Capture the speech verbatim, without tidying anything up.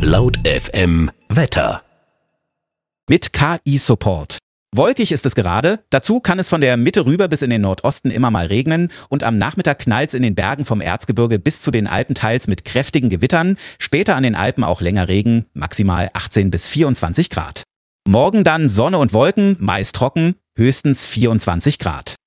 Laut F M Wetter. Mit K I-Support. Wolkig ist es gerade, dazu kann es von der Mitte rüber bis in den Nordosten immer mal regnen und am Nachmittag knallt's in den Bergen vom Erzgebirge bis zu den Alpen teils mit kräftigen Gewittern, später an den Alpen auch länger Regen, maximal achtzehn bis vierundzwanzig Grad. Morgen dann Sonne und Wolken, meist trocken, höchstens vierundzwanzig Grad.